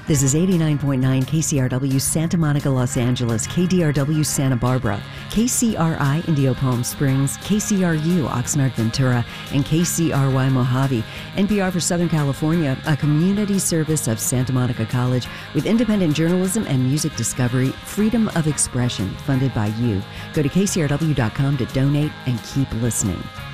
This is 89.9 KCRW Santa Monica, Los Angeles, KDRW Santa Barbara, KCRI Indio Palm Springs, KCRU Oxnard Ventura, and KCRY Mojave. NPR for Southern California, a community service of Santa Monica College with independent journalism and music discovery, freedom of expression, funded by you. Go to kcrw.com to donate and keep listening.